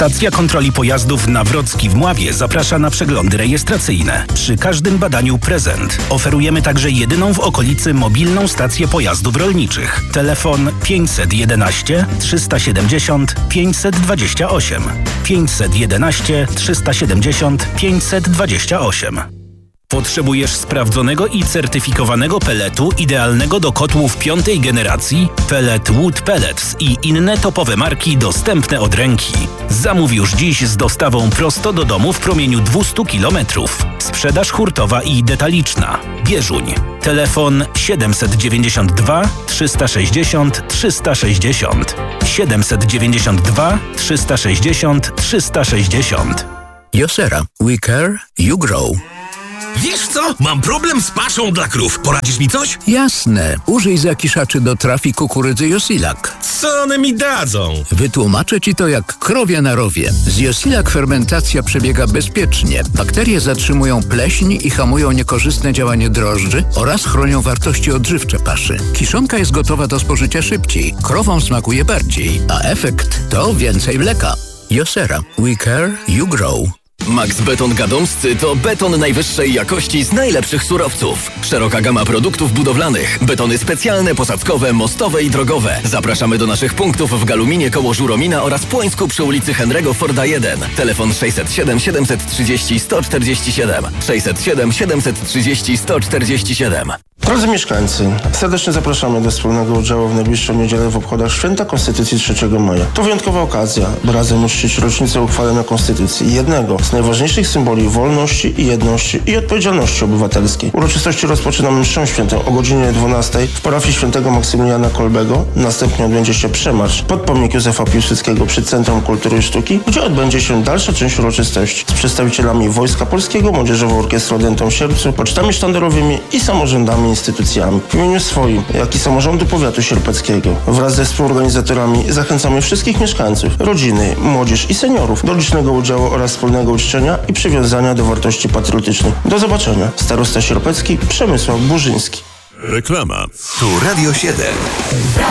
Stacja kontroli pojazdów Nawrocki w Mławie zaprasza na przeglądy rejestracyjne. Przy każdym badaniu prezent. Oferujemy także jedyną w okolicy mobilną stację pojazdów rolniczych. Telefon 511 370 528. 511 370 528. Potrzebujesz sprawdzonego i certyfikowanego peletu idealnego do kotłów 5. generacji? Pellet Wood Pellets i inne topowe marki dostępne od ręki. Zamów już dziś z dostawą prosto do domu w promieniu 200 km. Sprzedaż hurtowa i detaliczna. Bieżuń. Telefon 792 360 360. 792 360 360. Josera. We care, you grow. Wiesz co? Mam problem z paszą dla krów. Poradzisz mi coś? Jasne. Użyj zakiszaczy do trafi kukurydzy Josilak. Co one mi dadzą? Wytłumaczę Ci to jak krowie na rowie. Z Josilak fermentacja przebiega bezpiecznie. Bakterie zatrzymują pleśń i hamują niekorzystne działanie drożdży oraz chronią wartości odżywcze paszy. Kiszonka jest gotowa do spożycia szybciej. Krowom smakuje bardziej, a efekt to więcej mleka. Josera. We care, you grow. Max Beton Gadomscy to beton najwyższej jakości z najlepszych surowców. Szeroka gama produktów budowlanych. Betony specjalne, posadzkowe, mostowe i drogowe. Zapraszamy do naszych punktów w Galuminie koło Żuromina oraz Płońsku przy ulicy Henry'ego Forda 1. Telefon 607 730 147. 607 730 147. Drodzy mieszkańcy, serdecznie zapraszamy do wspólnego udziału w najbliższą niedzielę w obchodach Święta Konstytucji 3 maja. To wyjątkowa okazja, by razem uczcić rocznicę uchwalenia Konstytucji, jednego z najważniejszych symboli wolności i jedności i odpowiedzialności obywatelskiej. Uroczystości rozpoczynamy mszą świętą o godzinie 12 w parafii świętego Maksymiliana Kolbego. Następnie odbędzie się przemarsz pod pomnik Józefa Piłsudskiego przy Centrum Kultury i Sztuki, gdzie odbędzie się dalsza część uroczystości z przedstawicielami Wojska Polskiego, Młodzieżową Orkiestrą Dętą w Sierpcu, pocztami sztandarowymi i samorządami instytucjami. W imieniu swoim, jak i samorządu powiatu sierpeckiego wraz ze współorganizatorami zachęcamy wszystkich mieszkańców, rodziny, młodzież i seniorów do licznego udziału oraz wspólnego uczczenia i przywiązania do wartości patriotycznych. Do zobaczenia. Starosta sierpecki Przemysław Burzyński. Reklama. Tu Radio 7.